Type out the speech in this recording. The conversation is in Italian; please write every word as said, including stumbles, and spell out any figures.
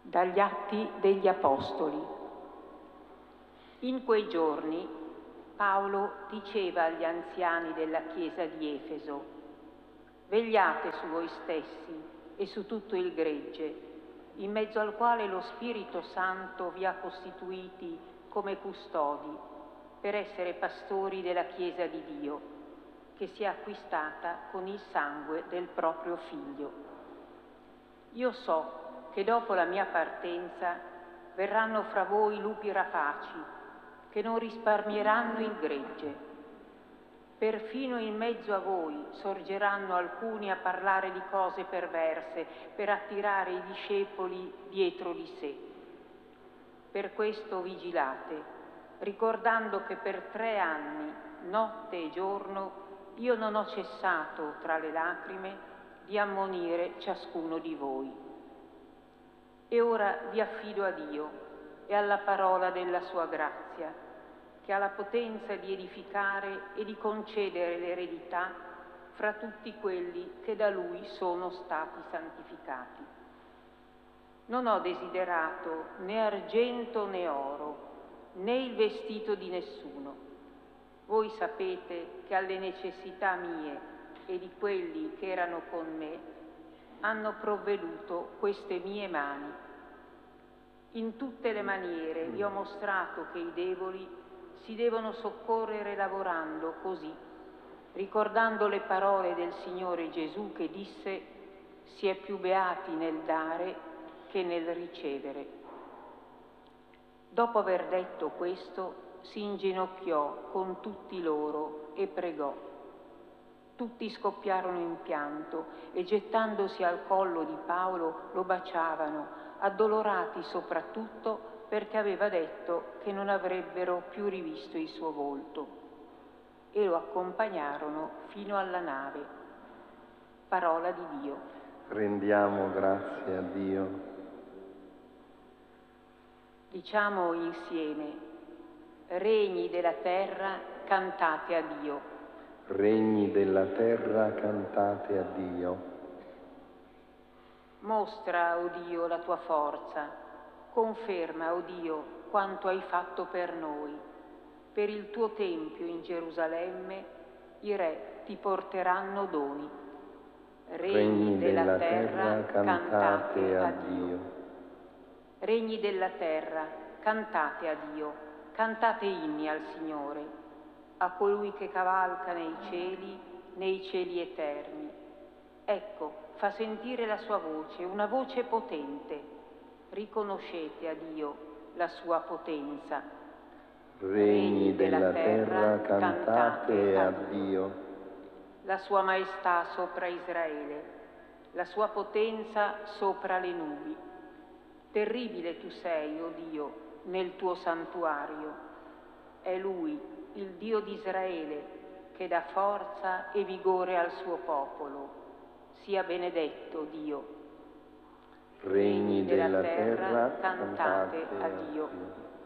Dagli Atti degli Apostoli. In quei giorni Paolo diceva agli anziani della chiesa di Efeso: vegliate su voi stessi e su tutto il gregge, in mezzo al quale lo Spirito Santo vi ha costituiti come custodi, per essere pastori della chiesa di Dio, che si è acquistata con il sangue del proprio Figlio. Io so che dopo la mia partenza verranno fra voi lupi rapaci, che non risparmieranno il gregge. Perfino in mezzo a voi sorgeranno alcuni a parlare di cose perverse per attirare i discepoli dietro di sé. Per questo vigilate, ricordando che per tre anni, notte e giorno, io non ho cessato tra le lacrime di ammonire ciascuno di voi. E ora vi affido a Dio e alla parola della sua grazia, che ha la potenza di edificare e di concedere l'eredità fra tutti quelli che da Lui sono stati santificati. Non ho desiderato né argento né oro, né il vestito di nessuno. Voi sapete che alle necessità mie e di quelli che erano con me hanno provveduto queste mie mani. In tutte le maniere vi ho mostrato che i deboli si devono soccorrere lavorando così, ricordando le parole del Signore Gesù che disse: si è più beati nel dare che nel ricevere. Dopo aver detto questo, si inginocchiò con tutti loro e pregò. Tutti scoppiarono in pianto e gettandosi al collo di Paolo lo baciavano, addolorati soprattutto perché aveva detto che non avrebbero più rivisto il suo volto, e lo accompagnarono fino alla nave. Parola di Dio. Rendiamo grazie a Dio. Diciamo insieme: regni della terra, cantate a Dio. Regni della terra, cantate a Dio. Mostra, o Dio, la tua forza, conferma, o Dio, quanto hai fatto per noi. Per il tuo Tempio in Gerusalemme i re ti porteranno doni. Regni, Regni della, della terra, terra, cantate a Dio. Dio. Regni della terra, cantate a Dio, cantate inni al Signore, a colui che cavalca nei cieli, nei cieli eterni. Ecco, fa sentire la sua voce, una voce potente. Riconoscete a Dio la sua potenza. Regni della terra, cantate a Dio. La sua maestà sopra Israele, la sua potenza sopra le nubi. Terribile tu sei, o Dio, nel tuo santuario. È Lui, il Dio di Israele, che dà forza e vigore al suo popolo. Sia benedetto Dio. Regni della terra, cantate a Dio. Dio.